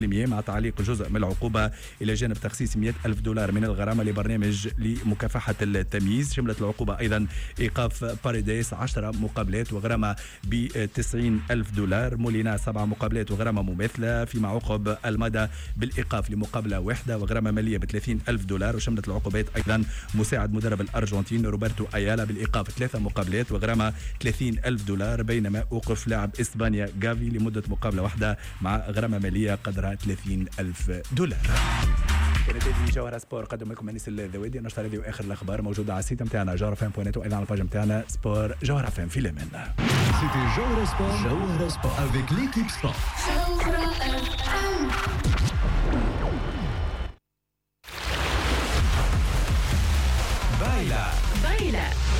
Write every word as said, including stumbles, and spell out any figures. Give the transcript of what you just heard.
مع تعليق جزء من العقوبة إلى جانب تخصيص مئة ألف دولار من الغرامة لبرنامج لمكافحة التمييز. شملت العقوبة أيضا إيقاف باريديس عشرة مقابلات وغرامة ب تسعين ألف دولار، مولينا سبع مقابلات وغرامة مماثلة، فيما عقب المدى بالإيقاف لمقابلة واحدة وغرامة مالية ب ثلاثين ألف دولار. وشملت العقوبات أيضا مساعد مدرب الأرجنتين روبرتو أيالا بالإيقاف ثلاثة مقابلات وغرامة ثلاثين ألف دولار، بينما أوقف لاعب إسبانيا غافي لمدة مقابلة واحدة مع غرامة مالية قدرها ثلاثين ألف دولار. كانت هذه جوهرة سبور، قدم لكم أنيس الذوادي. نشرة هذه وآخر الأخبار موجودة على السيت نتاعنا جوهرة فام بوينت وأيضا على الباج نتاعنا سبور جوهرة فام في الأمان. C'était Jawhara Sport, Jawhara Sport avec l'équipe Sport. Baila. Baila.